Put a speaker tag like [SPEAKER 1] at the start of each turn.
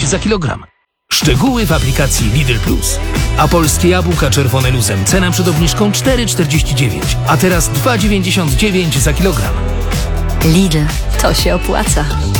[SPEAKER 1] za kilogram. Szczegóły w aplikacji Lidl Plus. A polskie jabłka czerwone luzem. Cena przed obniżką 4,49, a teraz 2,99 za kilogram.
[SPEAKER 2] Lidl, to się opłaca.